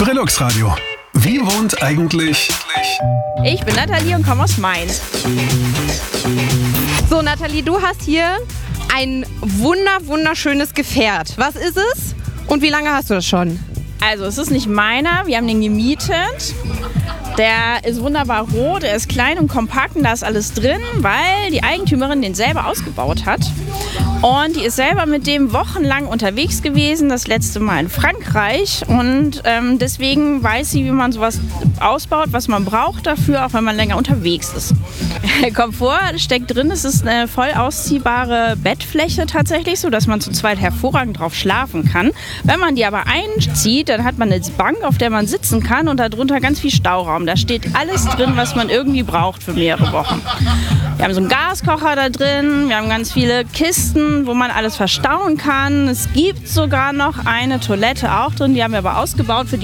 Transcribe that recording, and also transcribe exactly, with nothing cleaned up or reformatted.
Brillux Radio. Wie wohnt eigentlich... Ich bin Nathalie und komme aus Mainz. So, Nathalie, du hast hier ein wunder, wunderschönes Gefährt. Was ist es und wie lange hast du das schon? Also, es ist nicht meiner, wir haben den gemietet. Der ist wunderbar rot, er ist klein und kompakt und da ist alles drin, weil die Eigentümerin den selber ausgebaut hat. Und die ist selber mit dem wochenlang unterwegs gewesen, das letzte Mal in Frankreich. Und ähm, deswegen weiß sie, wie man sowas ausbaut, was man braucht dafür, auch wenn man länger unterwegs ist. Komfort steckt drin, es ist eine voll ausziehbare Bettfläche tatsächlich, sodass man zu zweit hervorragend drauf schlafen kann. Wenn man die aber einzieht, dann hat man eine Bank, auf der man sitzen kann und darunter ganz viel Stauraum. Da steht alles drin, was man irgendwie braucht für mehrere Wochen. Wir haben so einen Gaskocher da drin, wir haben ganz viele Kisten, wo man alles verstauen kann. Es gibt sogar noch eine Toilette auch drin, die haben wir aber ausgebaut für die